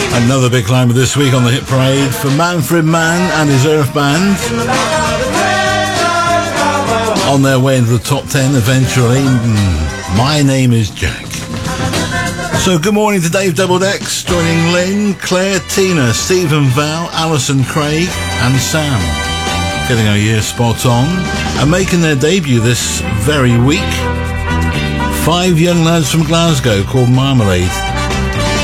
Another big climber this week on the hit parade for Manfred Mann and his Earth Band. On their way into the top 10 eventually. My Name is Jack. So good morning to Dave Doubledex, joining Lynn, Claire, Tina, Stephen, Val, Alison, Craig and Sam. Getting our year spot on and making their debut this very week. 5 young lads from Glasgow called Marmalade.